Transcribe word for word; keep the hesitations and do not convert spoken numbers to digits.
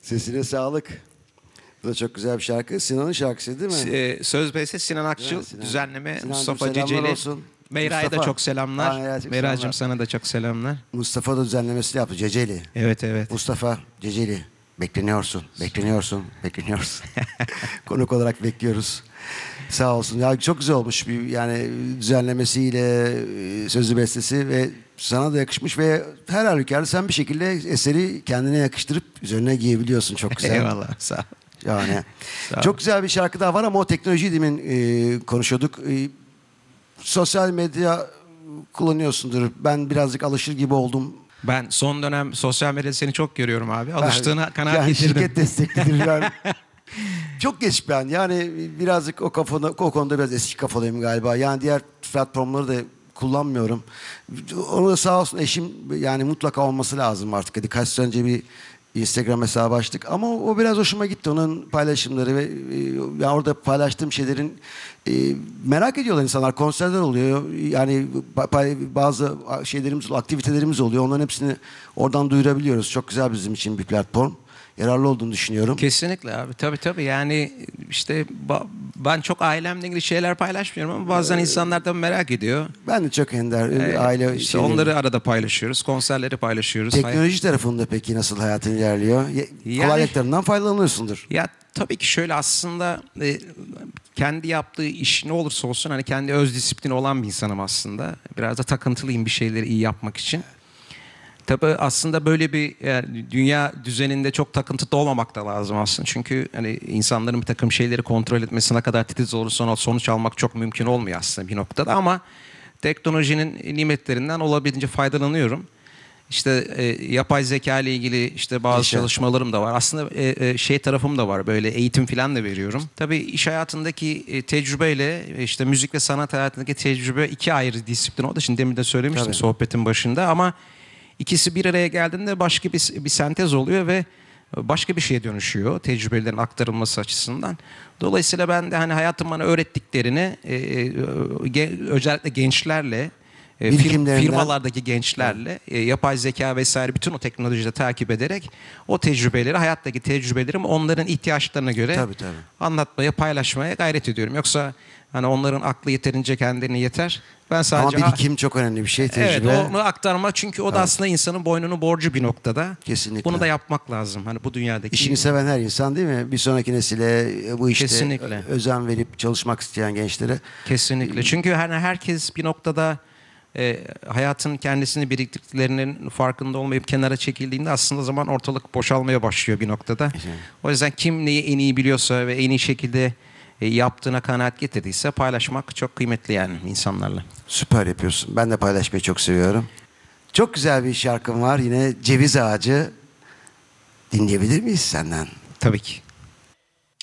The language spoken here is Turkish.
Sesine sağlık. Bu da çok güzel bir şarkı. Sinan'ın şarkısı değil mi? Ee, söz bestesi Sinan Akçıl, Sinan. düzenleme Sinancığım, Mustafa selamlar Ceceli. olsun. Meyra'ya da Mustafa. çok selamlar. Aa, Meyra'ya çok Meyra'cığım selamlar. sana da çok selamlar. Mustafa da düzenlemesini yaptı. Ceceli. Evet evet. Mustafa Ceceli. Bekleniyorsun, bekleniyorsun, bekleniyorsun. Konuk olarak bekliyoruz. Sağ olsun. Ya çok güzel olmuş bir yani düzenlemesiyle e, sözlü bestesi ve sana da yakışmış ve her halükarda sen bir şekilde eseri kendine yakıştırıp üzerine giyebiliyorsun. Çok güzel. Eyvallah sağ ol. Yani Sağ ol. çok güzel bir şarkı daha var ama o teknolojiyi demin e, konuşuyorduk. E, sosyal medya kullanıyorsundur. Ben birazcık alışır gibi oldum. Ben son dönem sosyal medyada seni çok görüyorum abi. Alıştığına kanaat yani getirdim. şirket desteklidir yani. Çok geç ben. Yani birazcık o kafada, o konuda biraz eski kafadayım galiba. Yani diğer platformları da kullanmıyorum. Onu da sağ olsun eşim yani mutlaka olması lazım artık. Hadi kaç sene önce bir Instagram hesabı açtık ama o biraz hoşuma gitti. Onun paylaşımları ve e, yani orada paylaştığım şeylerin e, merak ediyorlar insanlar. Konserler oluyor. Yani ba- bazı şeylerimiz, aktivitelerimiz oluyor. Onların hepsini oradan duyurabiliyoruz. Çok güzel bizim için bir platform. Yararlı olduğunu düşünüyorum. Kesinlikle abi. Tabii tabii. Yani işte ba- ben çok ailemle ilgili şeyler paylaşmıyorum ama bazen insanlar da merak ediyor. Ben de çok ender. Ee, aile işte şeyleri. onları arada paylaşıyoruz. Konserleri paylaşıyoruz. Teknoloji tarafında peki nasıl hayatın ilerliyor? Ye- Yani- Kolaylıklarından faydalanıyorsundur. Ya tabii ki şöyle aslında e, kendi yaptığı iş ne olursa olsun hani kendi öz disiplini olan bir insanım aslında. Biraz da takıntılıyım bir şeyleri iyi yapmak için. Tabii aslında böyle bir yani dünya düzeninde çok takıntılı olmamak da lazım aslında. Çünkü hani insanların bir takım şeyleri kontrol etmesine kadar titiz olursa sonuç almak çok mümkün olmuyor aslında bir noktada ama teknolojinin nimetlerinden olabildiğince faydalanıyorum. İşte e, yapay zeka ile ilgili işte bazı Yaşa. çalışmalarım da var. Aslında e, e, şey tarafım da var. Böyle eğitim falan da veriyorum. Tabii iş hayatındaki e, tecrübeyle e, işte müzik ve sanat hayatındaki tecrübe iki ayrı disiplin oldu. Şimdi demin de söylemiştim Tabii. sohbetin başında ama ikisi bir araya geldiğinde başka bir, bir sentez oluyor ve başka bir şeye dönüşüyor tecrübelerin aktarılması açısından. Dolayısıyla ben de hani hayatım bana öğrettiklerini e, e, ge- özellikle gençlerle e, fir- Birikimlerinden. firmalardaki gençlerle e, yapay zeka vesaire bütün o teknolojiyi de takip ederek o tecrübeleri hayattaki tecrübelerimi onların ihtiyaçlarına göre Tabii, tabii. anlatmaya paylaşmaya gayret ediyorum. Yoksa hani onların aklı yeterince kendilerine yeter. Ben sadece Ama birikim çok önemli bir şey. Tecrübe. Evet onu aktarma çünkü o da Evet. aslında insanın boynunun borcu bir noktada. Kesinlikle. Bunu da yapmak lazım. Hani bu dünyadaki. İşini seven her insan değil mi? Bir sonraki nesile bu işte Kesinlikle. özen verip çalışmak isteyen gençlere. Kesinlikle. Çünkü hani herkes bir noktada e, hayatın kendisini biriktirdiklerinin farkında olmayıp kenara çekildiğinde aslında o zaman ortalık boşalmaya başlıyor bir noktada. Kesinlikle. O yüzden kim neyi en iyi biliyorsa ve en iyi şekilde e, yaptığına kanaat getirdiyse paylaşmak çok kıymetli yani insanlarla. Süper yapıyorsun. Ben de paylaşmayı çok seviyorum. Çok güzel bir şarkın var. Yine Ceviz Ağacı. Dinleyebilir miyiz senden? Tabii ki.